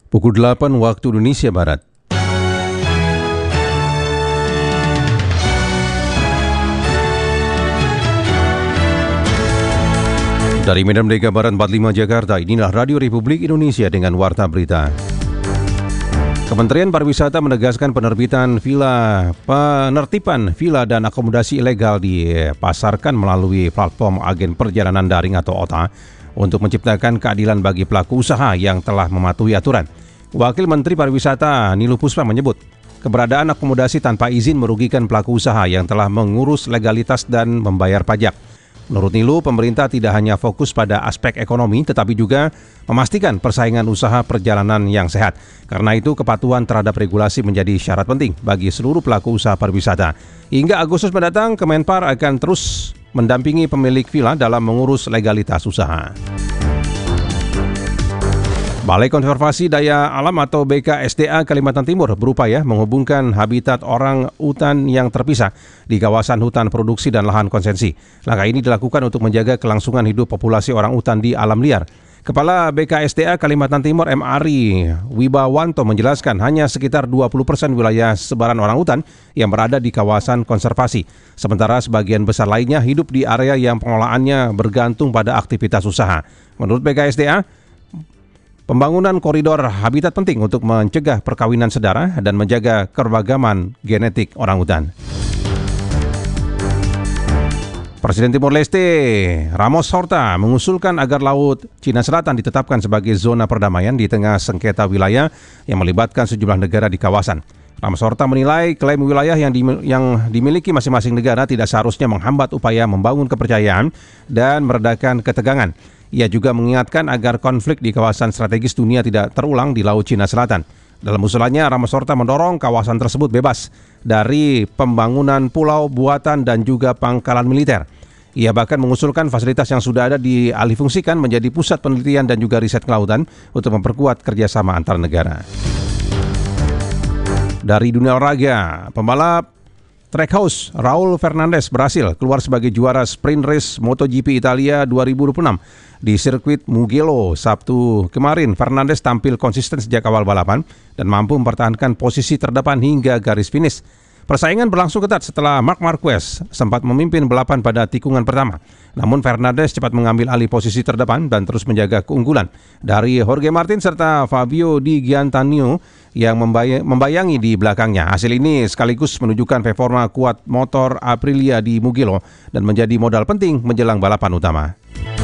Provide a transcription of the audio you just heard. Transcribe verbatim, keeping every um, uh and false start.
Pukul delapan waktu Indonesia Barat. Dari Medan Merdeka Barat empat puluh lima Jakarta, inilah Radio Republik Indonesia dengan Warta Berita. Kementerian Pariwisata menegaskan penerbitan villa, penertiban villa dan akomodasi ilegal dipasarkan melalui platform agen perjalanan daring atau O T A untuk menciptakan keadilan bagi pelaku usaha yang telah mematuhi aturan. Wakil Menteri Pariwisata Niluh Puspa menyebut, keberadaan akomodasi tanpa izin merugikan pelaku usaha yang telah mengurus legalitas dan membayar pajak. Menurut Niluh, pemerintah tidak hanya fokus pada aspek ekonomi, tetapi juga memastikan persaingan usaha perjalanan yang sehat. Karena itu, kepatuhan terhadap regulasi menjadi syarat penting bagi seluruh pelaku usaha pariwisata. Hingga Agustus mendatang, Kemenpar akan terus mendampingi pemilik villa dalam mengurus legalitas usaha. Balai Konservasi Daya Alam atau B K S D A Kalimantan Timur berupaya menghubungkan habitat orang utan yang terpisah di kawasan hutan produksi dan lahan konsesi. Langkah ini dilakukan untuk menjaga kelangsungan hidup populasi orang utan di alam liar. Kepala B K S D A Kalimantan Timur M Ari Wibawanto menjelaskan hanya sekitar dua puluh persen wilayah sebaran orang utan yang berada di kawasan konservasi. Sementara sebagian besar lainnya hidup di area yang pengelolaannya bergantung pada aktivitas usaha. Menurut B K S D A, pembangunan koridor habitat penting untuk mencegah perkawinan sedara dan menjaga keragaman genetik orangutan. Presiden Timor Leste Ramos Horta mengusulkan agar Laut Cina Selatan ditetapkan sebagai zona perdamaian di tengah sengketa wilayah yang melibatkan sejumlah negara di kawasan. Ramos Horta menilai klaim wilayah yang, dim- yang dimiliki masing-masing negara tidak seharusnya menghambat upaya membangun kepercayaan dan meredakan ketegangan. Ia juga mengingatkan agar konflik di kawasan strategis dunia tidak terulang di Laut Cina Selatan. Dalam usulannya, Ramos Horta mendorong kawasan tersebut bebas dari pembangunan pulau buatan dan juga pangkalan militer. Ia bahkan mengusulkan fasilitas yang sudah ada dialihfungsikan menjadi pusat penelitian dan juga riset kelautan untuk memperkuat kerjasama antar negara. Dari dunia olahraga, pembalap Trackhouse Raul Fernandez berhasil keluar sebagai juara sprint race MotoGP Italia dua ribu dua puluh enam. Di sirkuit Mugello Sabtu kemarin, Fernandez tampil konsisten sejak awal balapan dan mampu mempertahankan posisi terdepan hingga garis finish. Persaingan berlangsung ketat setelah Marc Marquez sempat memimpin balapan pada tikungan pertama. Namun Fernandez cepat mengambil alih posisi terdepan dan terus menjaga keunggulan dari Jorge Martin serta Fabio Di Giannantonio yang membay- membayangi di belakangnya. Hasil ini sekaligus menunjukkan performa kuat motor Aprilia di Mugello dan menjadi modal penting menjelang balapan utama.